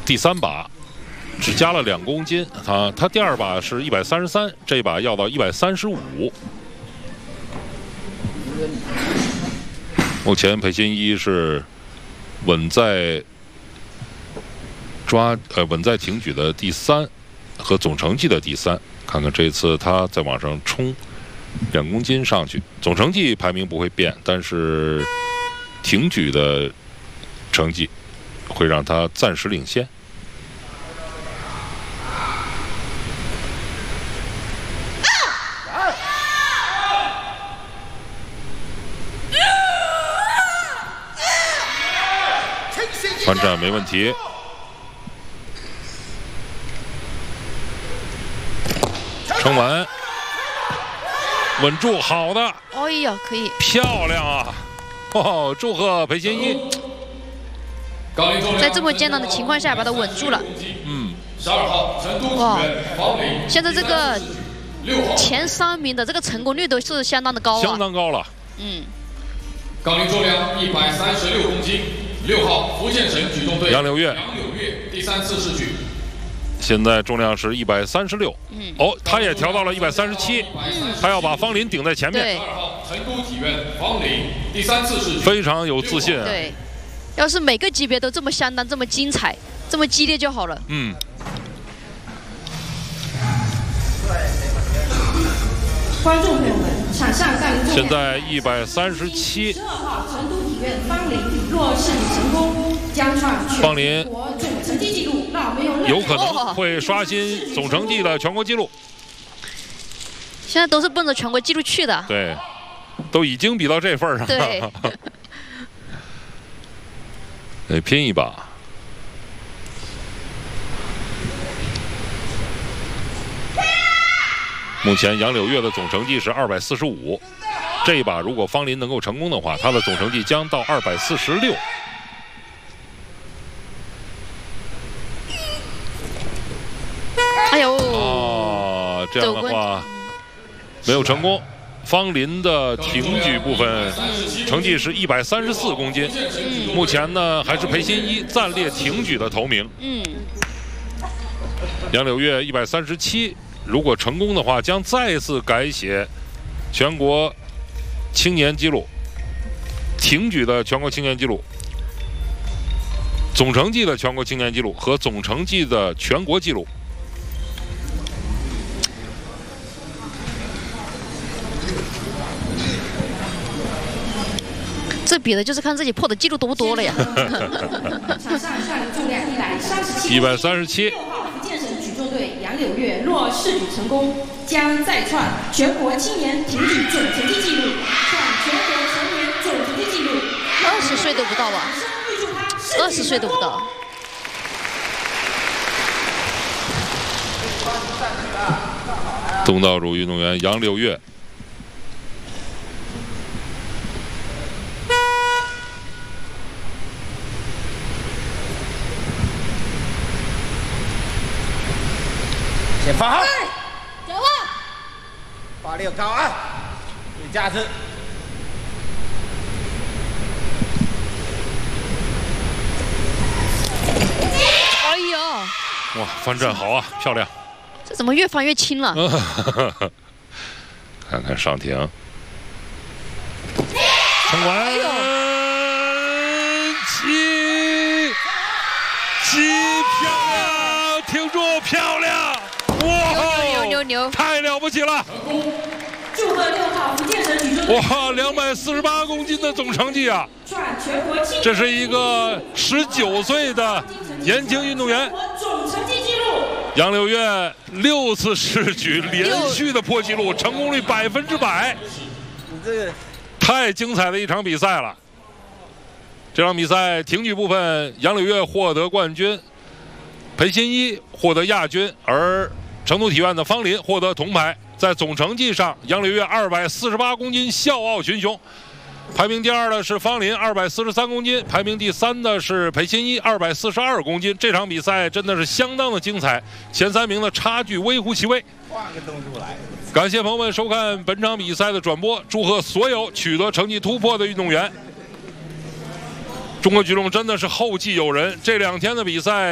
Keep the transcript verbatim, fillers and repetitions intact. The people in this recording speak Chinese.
第三把只加了两公斤，他他第二把是一百三十三，这一把要到一百三十五。目前裴新一是稳在抓呃稳在挺举的第三和总成绩的第三。看看这次他再往上冲两公斤上去，总成绩排名不会变，但是挺举的成绩会让他暂时领先。翻站没问题，撑稳，稳住，好的， 哎呀，可以， 漂亮啊！哦，祝贺裴新一， 在这么艰难的情况下把它稳住了。 嗯， 哇，现在这个前三名的这个成功率都是相当的高啊， 相当高了。 嗯， 杠铃重量一百三十六公斤。六号福建省举重队杨柳月， 杨柳月第三次试举， 现在重量是一百三十六。嗯，哦，他也调到了一百三十七，他要把方林顶在前面。 对， 二号成都体院方林第三次试举， 非常有自信、啊。 对，要是每个级别都这么相当、这么精彩、这么激烈就好了。 嗯。 观众朋友们，场上杠铃重量现在一百三十七。 十二号成都体院方林若试举成功，将创全国总成绩纪录。那我们用有可能会刷新总成绩的全国纪录。 现在都是奔着全国纪录去的。 对，都已经比到这份儿上了。 对。 得拼一把。目前杨柳月的总成绩是二百四十五，这一把如果方林能够成功的话，他的总成绩将到二百四十六。 哎呦！ 哦，这样的话没有成功。方林的挺举部分成绩是一百三十四公斤，嗯、目前呢还是裴新一暂列挺举的头名。 嗯。 杨柳月一百三十七。如果成功的话，将再次改写全国青年纪录，挺举的全国青年纪录，总成绩的全国青年纪录和总成绩的全国纪录。 这比的就是看自己破的记录多不多了呀。 场上上的重量一百三十七。 一百三十七。 六号福建省举重队杨柳月若试举成功，将再创全国青年挺举总成绩纪录，创全国成年总成绩纪录。 二十岁都不到吧？二十岁都不到。 东道主运动员杨柳月。 先放好， 走啊！ 发力高啊，对架子。 哎呀！ 哇，翻站好啊，漂亮！ 这怎么越翻越轻了？ 看看上庭，撑完， 哎起起漂亮，挺住漂亮！哇， 牛牛牛， 太了不起了！ 祝贺六号福建省举重队！ 哇，两百四十八公斤的总成绩啊！ 创全国青。 这是一个十九岁的年轻运动员。 总成绩纪录。 杨柳月六次试举连续的破纪录，成功率百分之百。 你这个太精彩的一场比赛了！这场比赛挺举部分，杨柳月获得冠军，裴新一获得亚军，而成都体院的方林获得铜牌。在总成绩上，杨柳月二百四十八公斤笑傲群雄，排名第二的是方林二百四十三公斤，排名第三的是裴新一二百四十二公斤。这场比赛真的是相当的精彩，前三名的差距微乎其微。 换个动作来。 感谢朋友们收看本场比赛的转播，祝贺所有取得成绩突破的运动员。中国举重真的是后继有人，这两天的比赛。